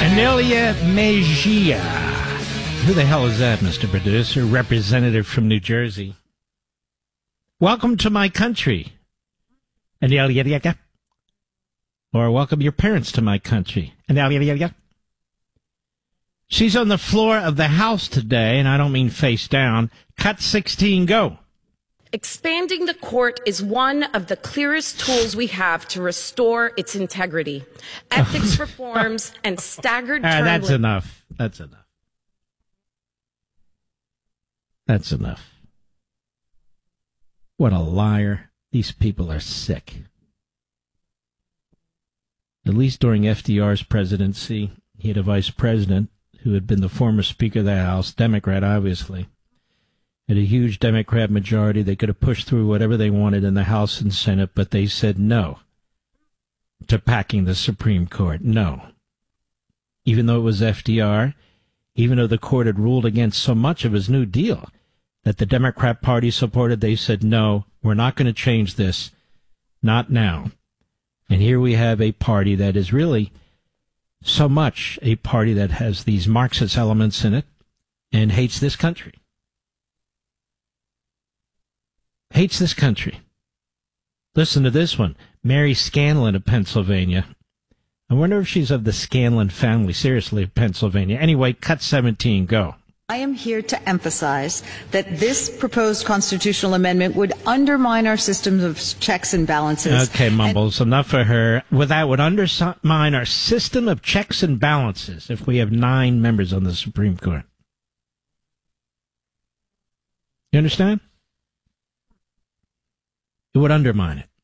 Anelia Mejia. Who the hell is that, Mr. Producer? Representative from New Jersey. Welcome to my country. Anelia. Or welcome your parents to my country. Anelia. She's on the floor of the House today, and I don't mean face down. Cut 16, go. Expanding the court is one of the clearest tools we have to restore its integrity. Ethics reforms and staggered term That's enough. That's enough. That's enough. What a liar. These people are sick. At least during FDR's presidency, he had a vice president who had been the former Speaker of the House, Democrat, obviously. Had a huge Democrat majority. They could have pushed through whatever they wanted in the House and Senate, but they said no to packing the Supreme Court. No. Even though it was FDR, even though the court had ruled against so much of his New Deal that the Democrat Party supported, they said, no, we're not going to change this. Not now. And here we have a party that is really so much a party that has these Marxist elements in it and hates this country. Hates this country. Listen to this one. Mary Scanlon of Pennsylvania. I wonder if she's of the Scanlon family, seriously, of Pennsylvania. Anyway, cut 17, go. I am here to emphasize that this proposed constitutional amendment would undermine our systems of checks and balances. Okay, Mumbles, enough for her. That would undermine our system of checks and balances if we have 9 members on the Supreme Court. You understand? It would undermine it.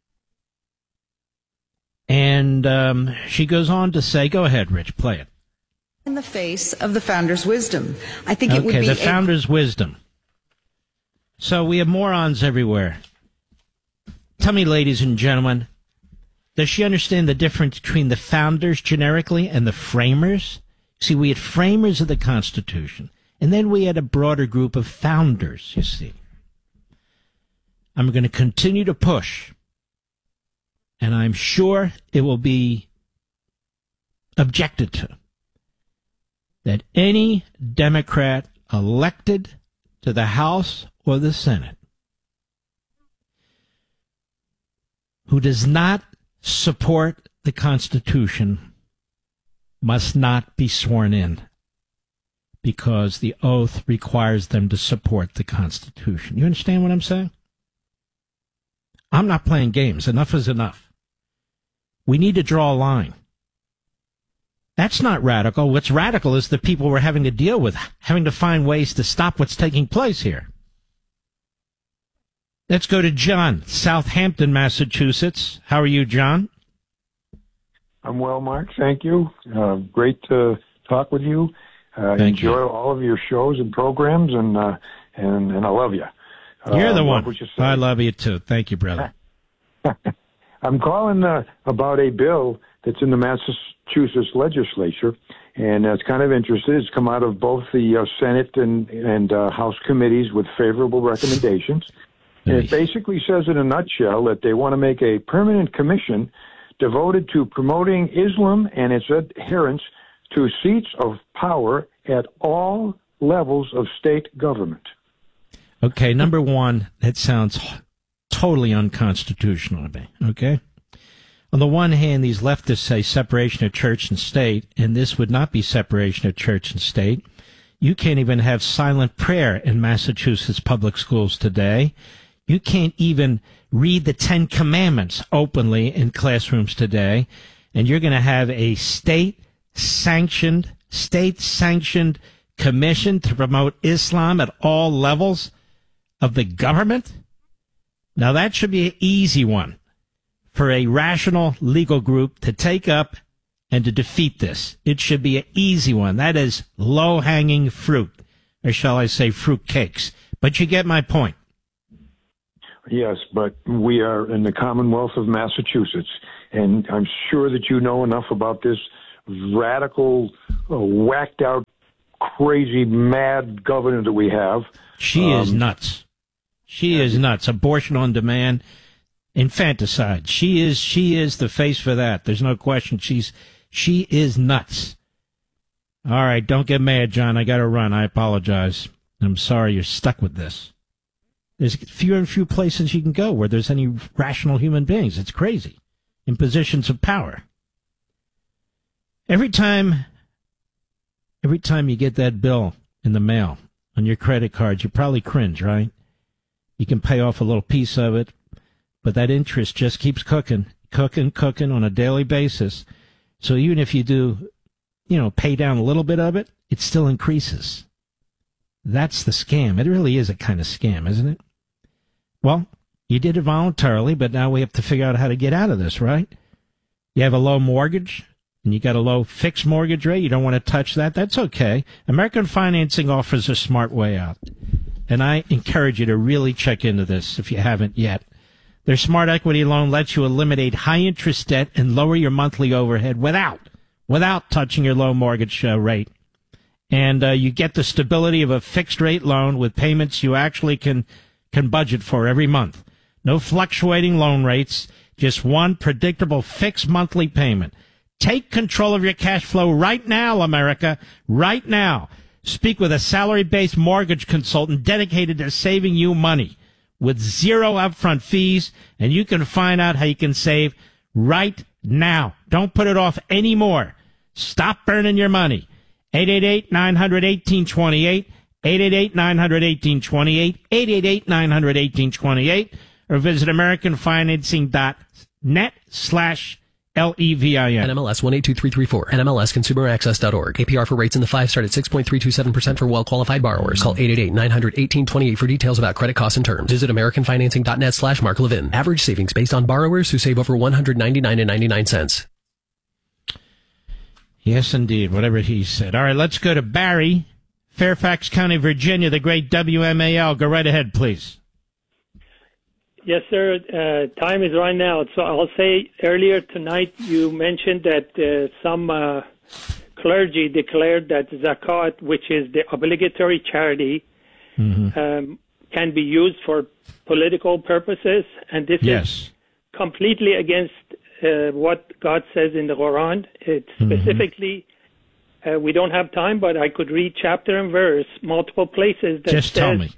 And she goes on to say, go ahead, Rich, play it. In the face of the founder's wisdom. I think it would be the founder's wisdom. So we have morons everywhere. Tell me, ladies and gentlemen, does she understand the difference between the founders generically and the framers? See, we had framers of the Constitution, and then we had a broader group of founders, you see. I'm going to continue to push, and I'm sure it will be objected to, that any Democrat elected to the House or the Senate who does not support the Constitution must not be sworn in, because the oath requires them to support the Constitution. You understand what I'm saying? I'm not playing games. Enough is enough. We need to draw a line. That's not radical. What's radical is the people we're having to deal with, having to find ways to stop what's taking place here. Let's go to John, Southampton, Massachusetts. How are you, John? I'm well, Mark. Thank you. Great to talk with you. Enjoy all of your shows and programs, and I love you. You're the one. I love you, too. Thank you, brother. I'm calling about a bill that's in the Massachusetts legislature, and it's kind of interesting. It's come out of both the Senate and House committees with favorable recommendations. And it basically says in a nutshell that they want to make a permanent commission devoted to promoting Islam and its adherents to seats of power at all levels of state government. Okay, number one, that sounds totally unconstitutional to me, okay? On the one hand, these leftists say separation of church and state, and this would not be separation of church and state. You can't even have silent prayer in Massachusetts public schools today. You can't even read the 10 Commandments openly in classrooms today, and you're going to have a state-sanctioned commission to promote Islam at all levels of the government? Now, that should be an easy one for a rational legal group to take up and to defeat this. It should be an easy one. That is low-hanging fruit, or shall I say fruit cakes. But you get my point. Yes, but we are in the Commonwealth of Massachusetts, and I'm sure that you know enough about this radical, whacked-out, crazy, mad governor that we have. She is nuts. She is nuts. Abortion on demand, infanticide. She is the face for that. There's no question. She is nuts. All right, don't get mad, John. I got to run. I apologize. I'm sorry you're stuck with this. There's fewer and fewer places you can go where there's any rational human beings. It's crazy. In positions of power. Every time you get that bill in the mail on your credit card, you probably cringe, right? You can pay off a little piece of it, but that interest just keeps cooking on a daily basis. So even if you do, pay down a little bit of it, it still increases. That's the scam. It really is a kind of scam, isn't it? Well, you did it voluntarily, but now we have to figure out how to get out of this, right? You have a low mortgage, and you got a low fixed mortgage rate. You don't want to touch that. That's okay. American Financing offers a smart way out. And I encourage you to really check into this if you haven't yet. Their Smart Equity loan lets you eliminate high-interest debt and lower your monthly overhead without touching your low mortgage rate. And you get the stability of a fixed-rate loan with payments you actually can budget for every month. No fluctuating loan rates, just one predictable fixed monthly payment. Take control of your cash flow right now, America, right now. Speak with a salary-based mortgage consultant dedicated to saving you money with zero upfront fees, and you can find out how you can save right now. Don't put it off anymore. Stop burning your money. 888-900-1828, 888-900-1828, 888-900-1828, or visit AmericanFinancing.net/LEVIN. NMLS 182334. NMLSConsumerAccess.org. APR for rates in the 5 start at 6.327% for well-qualified borrowers. Call 888-900-1828 for details about credit costs and terms. Visit AmericanFinancing.net/Mark Levin. Average savings based on borrowers who save over $199.99. Yes, indeed. Whatever he said. All right, let's go to Barry, Fairfax County, Virginia, the great WMAL. Go right ahead, please. Yes, sir. Time is right now. So I'll say earlier tonight you mentioned that some clergy declared that zakat, which is the obligatory charity, can be used for political purposes. And this is completely against what God says in the Quran. It specifically, we don't have time, but I could read chapter and verse, multiple places that just tell me.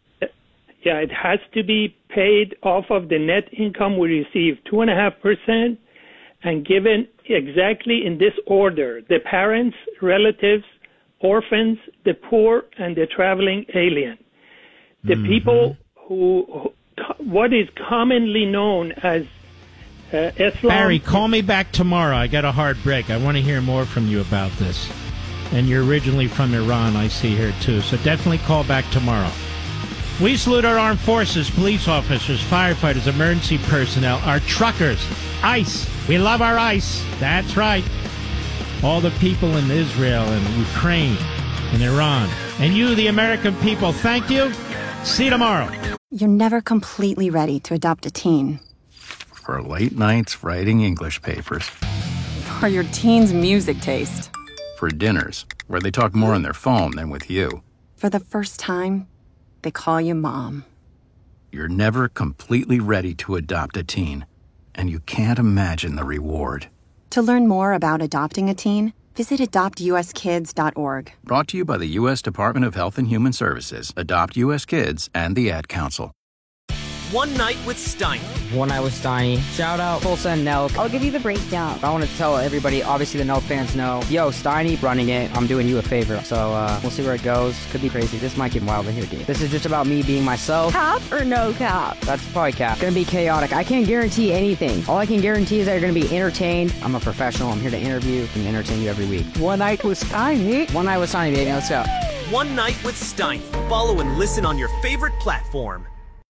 Yeah, it has to be paid off of the net income we receive, 2.5%, and given exactly in this order: the parents, relatives, orphans, the poor, and the traveling alien. The people who, what is commonly known as Islam. Barry, call me back tomorrow. I got a hard break. I want to hear more from you about this. And you're originally from Iran, I see here, too. So definitely call back tomorrow. We salute our armed forces, police officers, firefighters, emergency personnel, our truckers, ICE. We love our ICE. That's right. All the people in Israel and Ukraine and Iran. And you, the American people, thank you. See you tomorrow. You're never completely ready to adopt a teen. For late nights writing English papers. For your teen's music taste. For dinners where they talk more on their phone than with you. For the first time, they call you Mom. You're never completely ready to adopt a teen, and you can't imagine the reward. To learn more about adopting a teen, visit adoptuskids.org. Brought to you by the U.S. Department of Health and Human Services, Adopt U.S. Kids, and the Ad Council. One Night with Steiny. One Night with Steiny. Shout out Tulsa and Nelk. I'll give you the breakdown. I want to tell everybody, obviously the Nelk fans know, yo, Steiny running it. I'm doing you a favor. So we'll see where it goes. Could be crazy. This might get wild in here, dude. This is just about me being myself. Cap or no cap? That's probably cap. It's going to be chaotic. I can't guarantee anything. All I can guarantee is that you're going to be entertained. I'm a professional. I'm here to interview and entertain you every week. One Night with Steiny. One Night with Steiny, baby. Let's go. One Night with Steiny. Follow and listen on your favorite platform.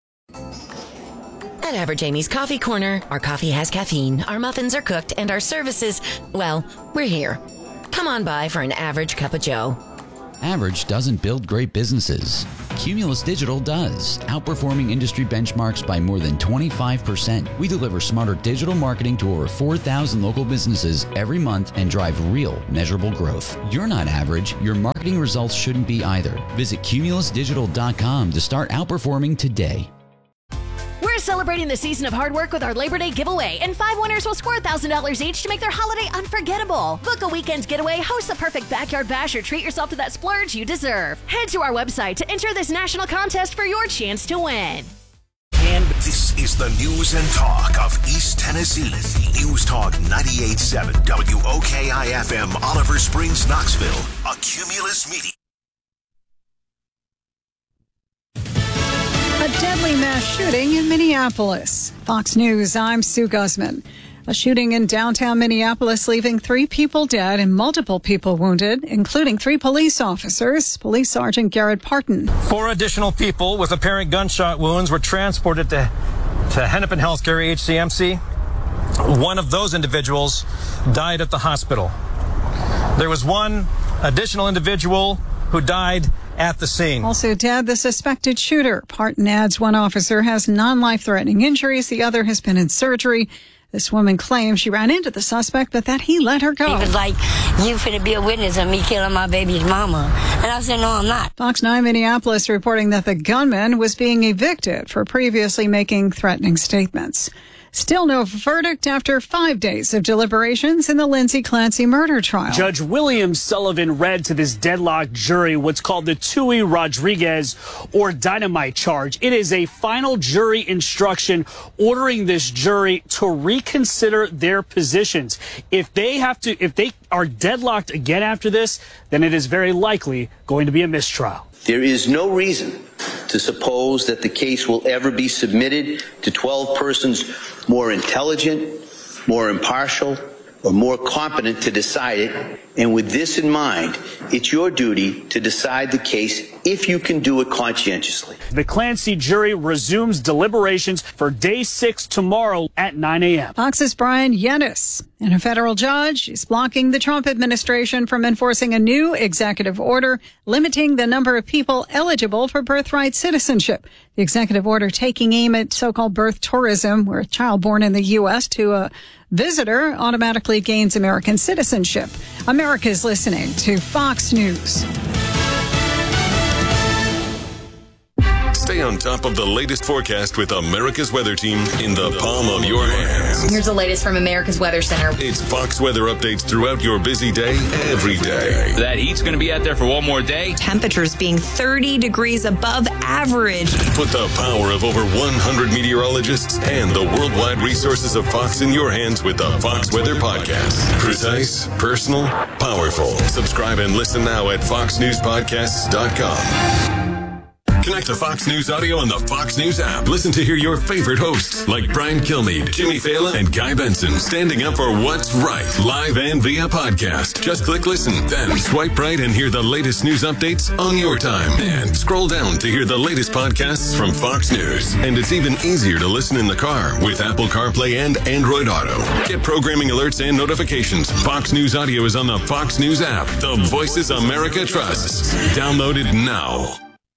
At Average Amy's Coffee Corner, our coffee has caffeine, our muffins are cooked, and our services, well, we're here. Come on by for an average cup of joe. Average doesn't build great businesses. Cumulus Digital does, outperforming industry benchmarks by more than 25%. We deliver smarter digital marketing to over 4,000 local businesses every month and drive real, measurable growth. You're not average. Your marketing results shouldn't be either. Visit cumulusdigital.com to start outperforming today. We're celebrating the season of hard work with our Labor Day giveaway, and 5 winners will score $1,000 each to make their holiday unforgettable. Book a weekend getaway, host the perfect backyard bash, or treat yourself to that splurge you deserve. Head to our website to enter this national contest for your chance to win. And this is the news and talk of East Tennessee. News Talk 98.7 WOKI-FM, Oliver Springs, Knoxville. A Cumulus Media. A deadly mass shooting in Minneapolis. Fox News, I'm Sue Guzman. A shooting in downtown Minneapolis leaving 3 people dead and multiple people wounded, including 3 police officers. Police Sergeant Garrett Parton. 4 additional people with apparent gunshot wounds were transported to Hennepin Healthcare HCMC. One of those individuals died at the hospital. There was 1 additional individual who died at the scene. Also dead, the suspected shooter. Parton adds 1 officer has non-life-threatening injuries. The other has been in surgery. This woman claims she ran into the suspect, but that he let her go. He was like, you finna be a witness of me killing my baby's mama. And I said, no, I'm not. Fox 9 Minneapolis reporting that the gunman was being evicted for previously making threatening statements. Still no verdict after 5 days of deliberations in the Lindsay Clancy murder trial. Judge William Sullivan read to this deadlocked jury what's called the Tui Rodriguez or dynamite charge. It is a final jury instruction ordering this jury to reconsider their positions. If they are deadlocked again after this, then it is very likely going to be a mistrial. There is no reason to suppose that the case will ever be submitted to 12 persons more intelligent, more impartial, or more competent to decide it. And with this in mind, it's your duty to decide the case if you can do it conscientiously. The Clancy jury resumes deliberations for day 6 tomorrow at 9 a.m. Fox's Brian Yennis. And a federal judge is blocking the Trump administration from enforcing a new executive order limiting the number of people eligible for birthright citizenship. The executive order taking aim at so-called birth tourism, where a child born in the U.S. to a visitor automatically gains American citizenship. America's listening to Fox News. Stay on top of the latest forecast with America's Weather Team in the palm of your hands. Here's the latest from America's Weather Center. It's Fox weather updates throughout your busy day, every day. That heat's going to be out there for one more day. Temperatures being 30 degrees above average. Put the power of over 100 meteorologists and the worldwide resources of Fox in your hands with the Fox Weather Podcast. Precise, personal, powerful. Subscribe and listen now at foxnewspodcasts.com. Connect to Fox News Audio on the Fox News app. Listen to hear your favorite hosts like Brian Kilmeade, Jimmy Fallon, and Guy Benson standing up for what's right, live and via podcast. Just click listen, then swipe right and hear the latest news updates on your time. And scroll down to hear the latest podcasts from Fox News. And it's even easier to listen in the car with Apple CarPlay and Android Auto. Get programming alerts and notifications. Fox News Audio is on the Fox News app. The voices America trusts. Download it now.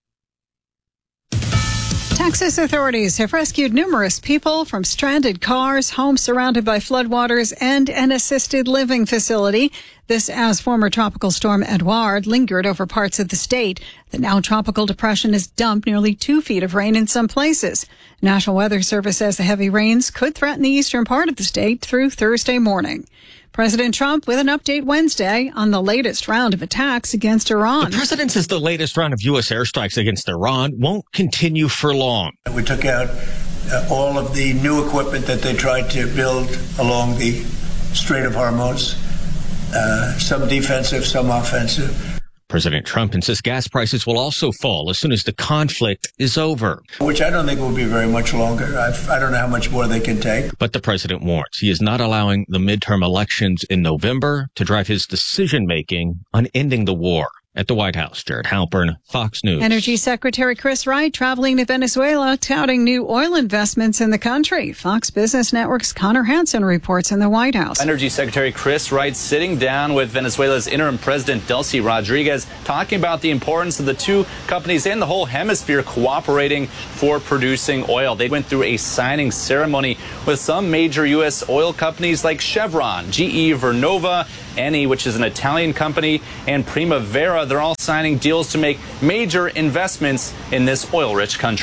Texas authorities have rescued numerous people from stranded cars, homes surrounded by floodwaters, and an assisted living facility. This as former tropical storm Edouard lingered over parts of the state. The now tropical depression has dumped nearly 2 feet of rain in some places. National Weather Service says the heavy rains could threaten the eastern part of the state through Thursday morning. President Trump with an update Wednesday on the latest round of attacks against Iran. The president says the latest round of U.S. airstrikes against Iran won't continue for long. We took out all of the new equipment that they tried to build along the Strait of Hormuz, some defensive, some offensive. President Trump insists gas prices will also fall as soon as the conflict is over. Which I don't think will be very much longer. I don't know how much more they can take. But the president warns he is not allowing the midterm elections in November to drive his decision-making on ending the war. At the White House, Jared Halpern, Fox News. Energy Secretary Chris Wright traveling to Venezuela, touting new oil investments in the country. Fox Business Network's Connor Hansen reports in the White House. Energy Secretary Chris Wright sitting down with Venezuela's interim president, Delcy Rodriguez, talking about the importance of the two companies and the whole hemisphere cooperating for producing oil. They went through a signing ceremony with some major U.S. oil companies like Chevron, GE, Vernova, Eni, which is an Italian company, and Primavera. They're all signing deals to make major investments in this oil-rich country.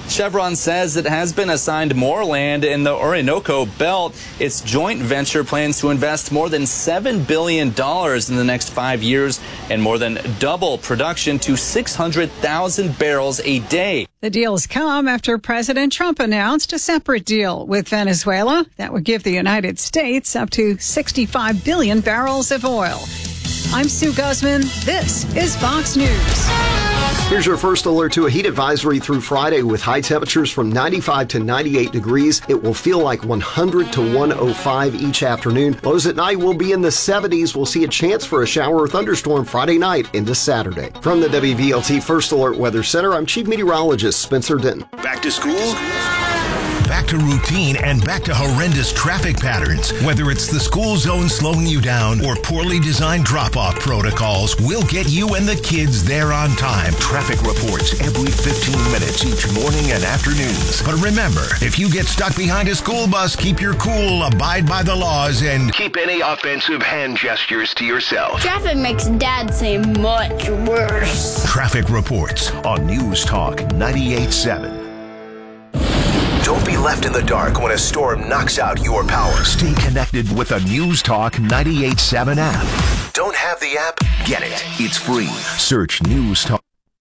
Chevron says it has been assigned more land in the Orinoco Belt. Its joint venture plans to invest more than $7 billion in the next 5 years and more than double production to 600,000 barrels a day. The deals come after President Trump announced a separate deal with Venezuela that would give the United States up to 65 billion barrels of oil. I'm Sue Guzman. This is Fox News. Here's your first alert to a heat advisory through Friday with high temperatures from 95 to 98 degrees. It will feel like 100 to 105 each afternoon. Lows at night will be in the 70s. We'll see a chance for a shower or thunderstorm Friday night into Saturday. From the WVLT First Alert Weather Center, I'm Chief Meteorologist Spencer Denton. Back to school? Back to routine and back to horrendous traffic patterns. Whether it's the school zone slowing you down or poorly designed drop-off protocols, we'll get you and the kids there on time. Traffic reports every 15 minutes each morning and afternoons. But remember, if you get stuck behind a school bus, keep your cool, abide by the laws, and keep any offensive hand gestures to yourself. Traffic makes Dad seem much worse. Traffic reports on News Talk 98.7. Don't be left in the dark when a storm knocks out your power. Stay connected with the News Talk 98.7 app. Don't have the app? Get it. It's free. Search News Talk.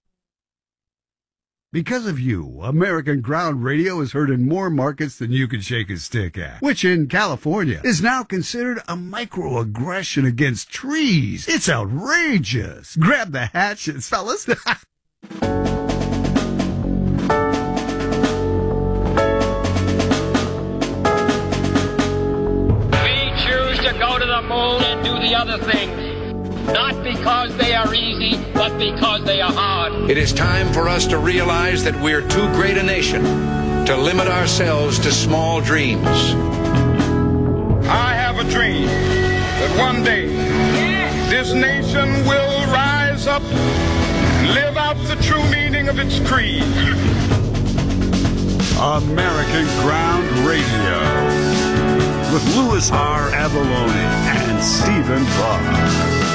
Because of you, American Ground Radio is heard in more markets than you can shake a stick at, which in California is now considered a microaggression against trees. It's outrageous. Grab the hatchets, fellas. Go to the moon and do the other things, not because they are easy, but because they are hard. It is time for us to realize that we're too great a nation to limit ourselves to small dreams. I have a dream that one day this nation will rise up and live out the true meaning of its creed. American Ground Radio. With Louis R. Avalone and Stephen Parr.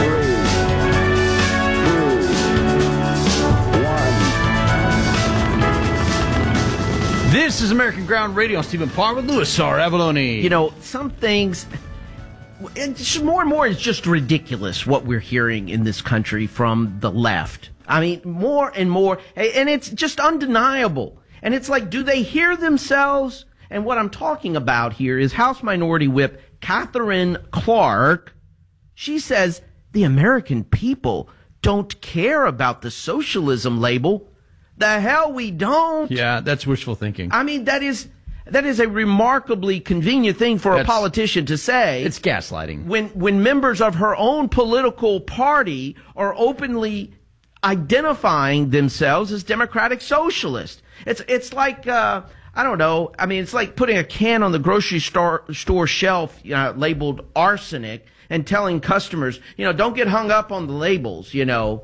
This is American Ground Radio. I'm Stephen Parr with Louis R. Avalone. You know, some things, and just more and more, it's just ridiculous what we're hearing in this country from the left. I mean, more and more, and it's just undeniable. And it's like, do they hear themselves? And what I'm talking about here is House Minority Whip Catherine Clark. She says the American people don't care about the socialism label. The hell we don't. Yeah, that's wishful thinking. I mean, that is a remarkably convenient thing for a politician to say. It's gaslighting. When members of her own political party are openly identifying themselves as democratic socialists. It's like I don't know. I mean, it's like putting a can on the grocery store shelf labeled arsenic and telling customers, don't get hung up on the labels,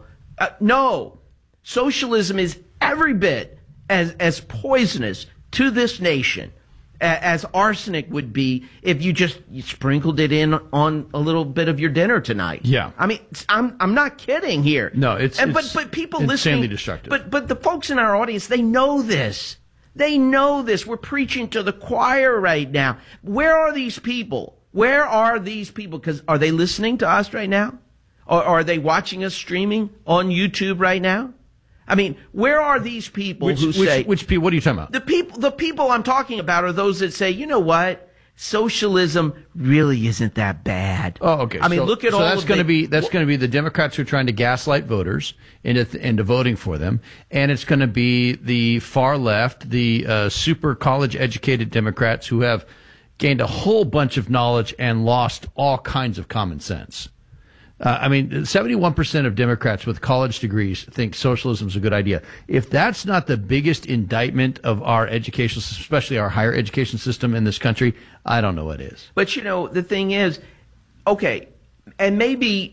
No. Socialism is every bit as poisonous to this nation as arsenic would be if you sprinkled it in on a little bit of your dinner tonight. Yeah. I mean, I'm not kidding here. No, it's but people insanely listening, destructive. But the folks in our audience, they know this. They know this. We're preaching to the choir right now. Where are these people? Where are these people? Because are they listening to us right now? Or are they watching us streaming on YouTube right now? I mean, where are these people who say... Which people? What are you talking about? The people I'm talking about are those that say, you know what? Socialism really isn't that bad. Oh, okay. I mean, look at all that's of going to be the Democrats who are trying to gaslight voters into voting for them, and it's going to be the far left, the super college educated Democrats who have gained a whole bunch of knowledge and lost all kinds of common sense. I mean, 71% of Democrats with college degrees think socialism is a good idea. If that's not the biggest indictment of our education, especially our higher education system in this country, I don't know what is. But, the thing is, okay, and maybe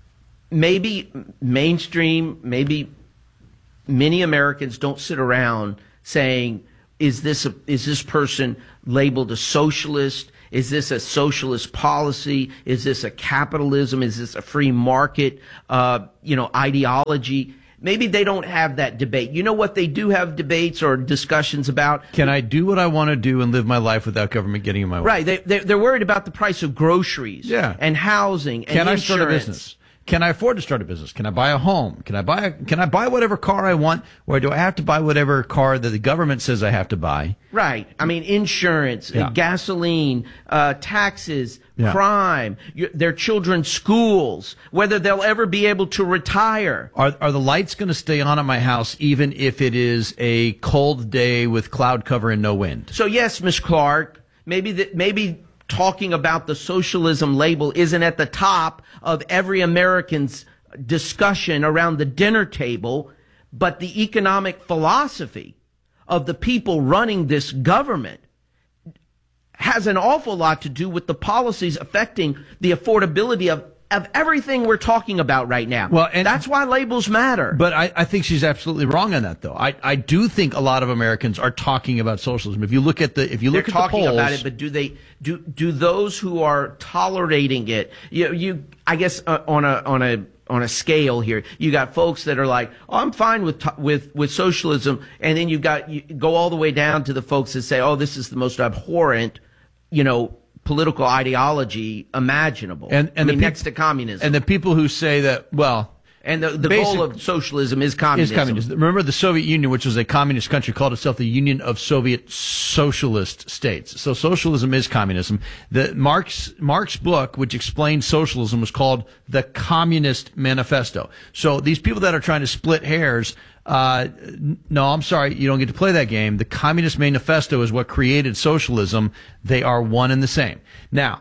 mainstream, maybe many Americans don't sit around saying, is this person labeled a socialist? Is this a socialist policy? Is this a capitalism? Is this a free market, ideology? Maybe they don't have that debate. You know what they do have debates or discussions about? Can I do what I want to do and live my life without government getting in my way? Right. They're worried about the price of groceries and housing and Can I insurance. start a business? Can I afford to start a business? Can I buy a home? Can I buy whatever car I want? Or do I have to buy whatever car that the government says I have to buy? Right. I mean, insurance, gasoline, taxes, crime, their children's schools, whether they'll ever be able to retire. Are the lights going to stay on at my house even if it is a cold day with cloud cover and no wind? So yes, Ms. Clark, maybe talking about the socialism label isn't at the top of every American's discussion around the dinner table, but the economic philosophy of the people running this government has an awful lot to do with the policies affecting the affordability of everything we're talking about right now. Well, and that's why labels matter. But I think she's absolutely wrong on that, though. I do think a lot of Americans are talking about socialism. If you look at the talking polls, about it, but do those who are tolerating it? I guess on a scale here, you got folks that are like, "Oh, I'm fine with socialism," and then you go all the way down to the folks that say, "Oh, this is the most abhorrent," political ideology imaginable. And next to communism. And the people who say that, and the goal of socialism is communism. Remember the Soviet Union, which was a communist country, called itself the Union of Soviet Socialist States. So socialism is communism. Marx's book, which explained socialism, was called The Communist Manifesto. So these people that are trying to split hairs, no, I'm sorry, you don't get to play that game. The Communist Manifesto is what created socialism. They are one and the same. Now,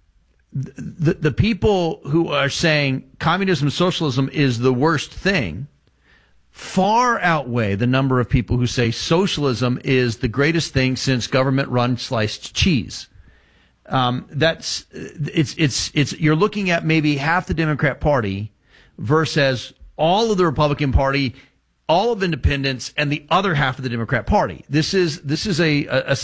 the people who are saying communism and socialism is the worst thing far outweigh the number of people who say socialism is the greatest thing since government-run sliced cheese. You're looking at maybe half the Democrat Party versus all of the Republican Party, all of independents, and the other half of the Democrat Party. This is a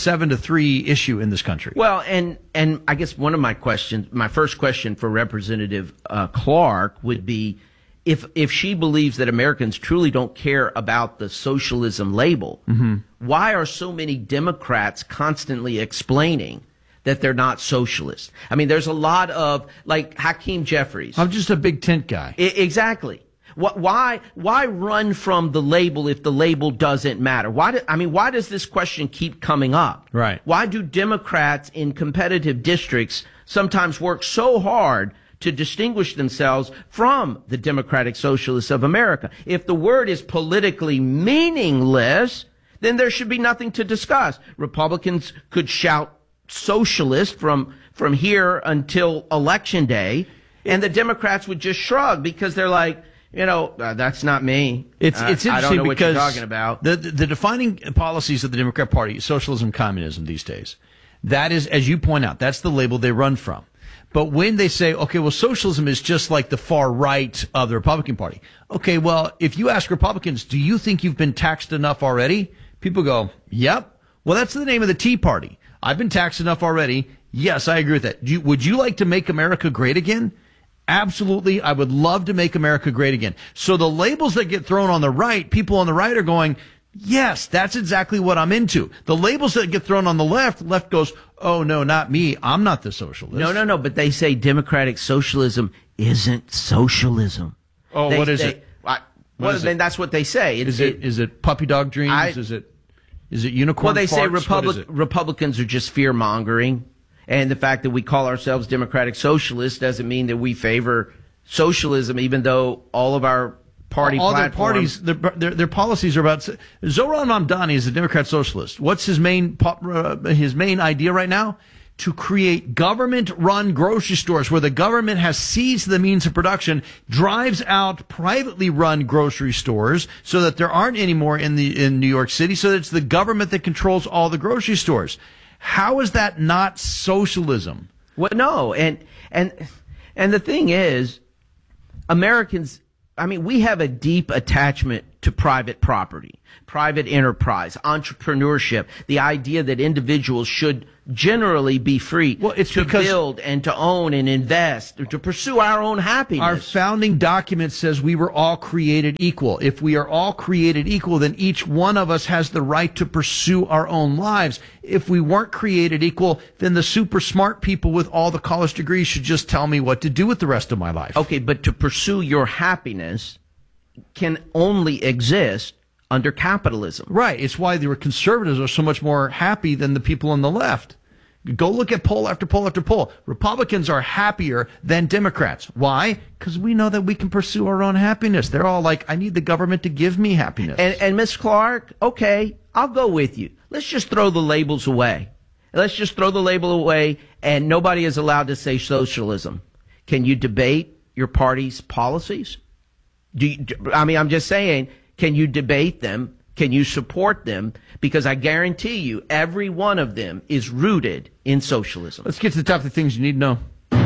7-3 issue in this country. Well, and I guess my first question for Representative Clark would be, if she believes that Americans truly don't care about the socialism label, why are so many Democrats constantly explaining that they're not socialist? I mean, there's a lot of, like Hakeem Jeffries. I'm just a big tent guy. Exactly. Why run from the label if the label doesn't matter? Why does this question keep coming up? Right. Why do Democrats in competitive districts sometimes work so hard to distinguish themselves from the Democratic Socialists of America? If the word is politically meaningless, then there should be nothing to discuss. Republicans could shout socialist from here until Election Day, and the Democrats would just shrug because they're like, that's not me. It's interesting I don't know what you're because talking about. The defining policies of the Democrat Party, socialism, communism these days, that is, as you point out, that's the label they run from. But when they say, okay, well, socialism is just like the far right of the Republican Party. Okay, well, if you ask Republicans, do you think you've been taxed enough already? People go, yep. Well, that's the name of the Tea Party. I've been taxed enough already. Yes, I agree with that. Would you like to make America great again? Absolutely. I would love to make America great again. So the labels that get thrown on the right, people on the right are going, yes, that's exactly what I'm into. The labels that get thrown on the left goes, oh, no, not me. I'm not the socialist. No. But they say democratic socialism isn't socialism. Oh, what is it? Then that's what they say. Is it puppy dog dreams? Is it unicorn farts? Well, they say Republicans are just fear-mongering. And the fact that we call ourselves democratic socialists doesn't mean that we favor socialism, even though all of our party platforms. Their parties, their policies are about. Zohran Mamdani is a Democrat socialist. What's his main idea right now? To create government-run grocery stores where the government has seized the means of production, drives out privately run grocery stores so that there aren't any more in New York City, so that it's the government that controls all the grocery stores. How is that not socialism? Well, no, and the thing is, Americans, we have a deep attachment to private property, private enterprise, entrepreneurship, the idea that individuals should generally be free to build and to own and invest, to pursue our own happiness. Our founding document says we were all created equal. If we are all created equal, then each one of us has the right to pursue our own lives. If we weren't created equal, then the super smart people with all the college degrees should just tell me what to do with the rest of my life. Okay, but to pursue your happiness can only exist under capitalism. Right. It's why the conservatives are so much more happy than the people on the left. Go look at poll after poll after poll. Republicans are happier than Democrats. Why? Because we know that we can pursue our own happiness. They're all like, I need the government to give me happiness. And Ms. Clark, okay, I'll go with you. Let's just throw the labels away. Let's just throw the label away, and nobody is allowed to say socialism. Can you debate your party's policies? I'm just saying, can you debate them? Can you support them? Because I guarantee you, every one of them is rooted in socialism. Let's get to the top of the things you need to know.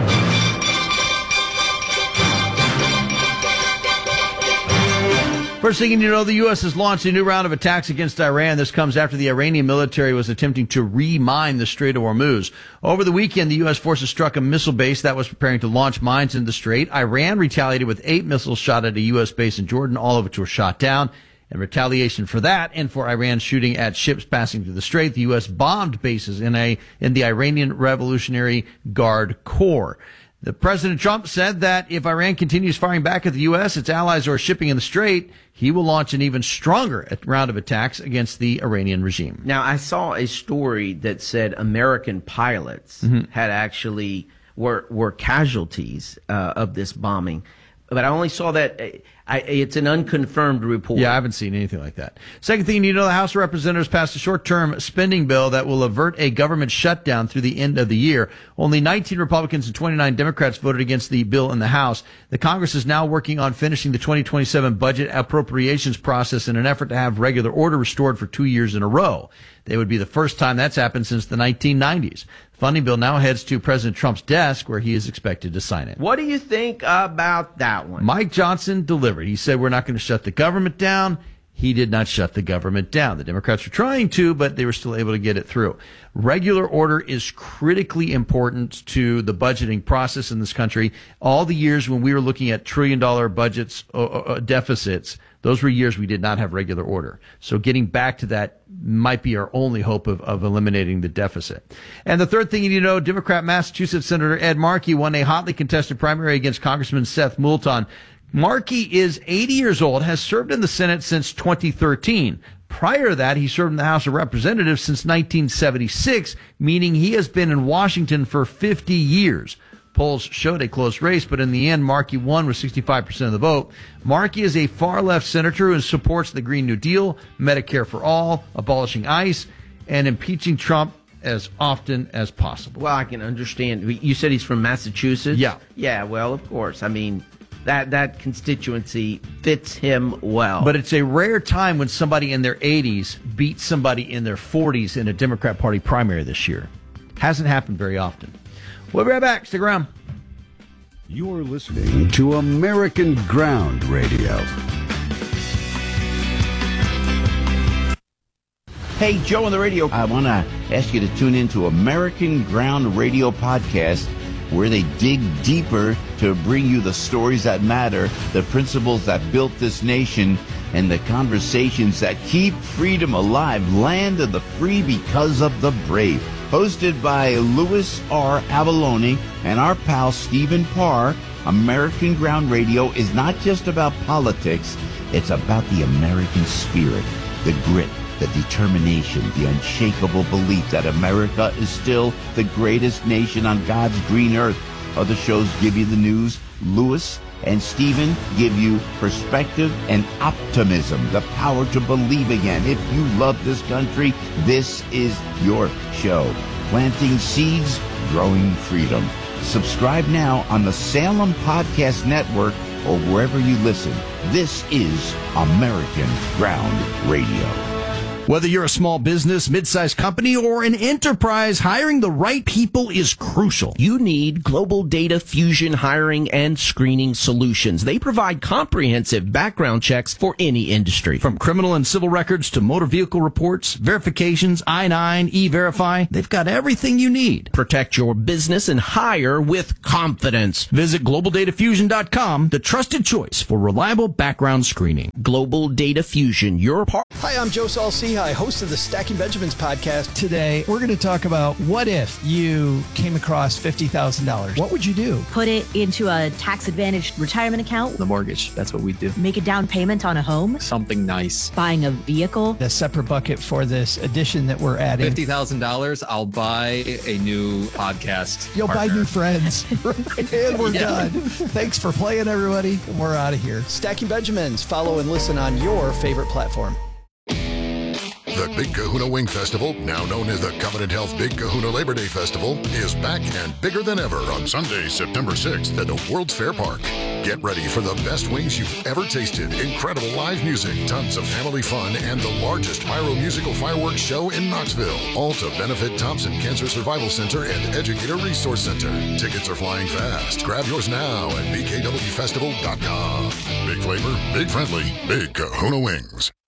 First thing you need to know, the U.S. has launched a new round of attacks against Iran. This comes after the Iranian military was attempting to re-mine the Strait of Hormuz. Over the weekend, the U.S. forces struck a missile base that was preparing to launch mines in the strait. Iran retaliated with 8 missiles shot at a U.S. base in Jordan, all of which were shot down. In retaliation for that and for Iran shooting at ships passing through the strait, the U.S. bombed bases in the Iranian Revolutionary Guard Corps. The President Trump said that if Iran continues firing back at the U.S., its allies, or shipping in the strait, he will launch an even stronger round of attacks against the Iranian regime. Now, I saw a story that said American pilots had actually were casualties of this bombing. But I only saw that it's an unconfirmed report. Yeah, I haven't seen anything like that. Second thing you need to know, the House of Representatives passed a short-term spending bill that will avert a government shutdown through the end of the year. Only 19 Republicans and 29 Democrats voted against the bill in the House. The Congress is now working on finishing the 2027 budget appropriations process in an effort to have regular order restored for 2 years in a row. They would be the first time that's happened since the 1990s. The funding bill now heads to President Trump's desk, where he is expected to sign it. What do you think about that one? Mike Johnson delivered. He said, we're not going to shut the government down. He did not shut the government down. The Democrats were trying to, but they were still able to get it through. Regular order is critically important to the budgeting process in this country. All the years when we were looking at trillion-dollar budgets, deficits, those were years we did not have regular order. So getting back to that might be our only hope of eliminating the deficit. And the third thing you need to know, Democrat Massachusetts Senator Ed Markey won a hotly contested primary against Congressman Seth Moulton. Markey is 80 years old, has served in the Senate since 2013. Prior to that, he served in the House of Representatives since 1976, meaning he has been in Washington for 50 years. Polls showed a close race, but in the end, Markey won with 65% of the vote. Markey is a far-left senator who supports the Green New Deal, Medicare for all, abolishing ICE, and impeaching Trump as often as possible. Well, I can understand. You said he's from Massachusetts? Yeah. Yeah, well, of course. I mean, that constituency fits him well. But it's a rare time when somebody in their 80s beats somebody in their 40s in a Democrat Party primary this year. Hasn't happened very often. We'll be right back. Stick around. You're listening to American Ground Radio. Hey, Joe on the radio. I want to ask you to tune in to American Ground Radio podcast, where they dig deeper to bring you the stories that matter, the principles that built this nation, and the conversations that keep freedom alive. Land of the free because of the brave. Hosted by Louis R. Avalone and our pal Stephen Parr, American Ground Radio is not just about politics, it's about the American spirit, the grit, the determination, the unshakable belief that America is still the greatest nation on God's green earth. Other shows give you the news. Louis and Stephen give you perspective and optimism, the power to believe again. If you love this country, this is your show. Planting seeds, growing freedom. Subscribe now on the Salem Podcast Network or wherever you listen. This is American Ground Radio. Whether you're a small business, mid-sized company, or an enterprise, hiring the right people is crucial. You need Global Data Fusion hiring and screening solutions. They provide comprehensive background checks for any industry. From criminal and civil records to motor vehicle reports, verifications, I-9, E-Verify, they've got everything you need. Protect your business and hire with confidence. Visit GlobalDataFusion.com, the trusted choice for reliable background screening. Global Data Fusion, your part. Hi, I'm Joe Saul-Sehy, host of the Stacking Benjamins podcast. Today, we're going to talk about what if you came across $50,000. What would you do? Put it into a tax-advantaged retirement account. The mortgage, that's what we do. Make a down payment on a home. Something nice. Buying a vehicle. A separate bucket for this addition that we're adding. $50,000, I'll buy a new podcast. You'll partner. buy new friends. And we're done. Thanks for playing, everybody. We're out of here. Stacking Benjamins. Follow and listen on your favorite platform. The Big Kahuna Wing Festival, now known as the Covenant Health Big Kahuna Labor Day Festival, is back and bigger than ever on Sunday, September 6th at the World's Fair Park. Get ready for the best wings you've ever tasted, incredible live music, tons of family fun, and the largest pyro-musical fireworks show in Knoxville. All to benefit Thompson Cancer Survival Center and Educator Resource Center. Tickets are flying fast. Grab yours now at bkwfestival.com. Big flavor, big friendly, Big Kahuna Wings.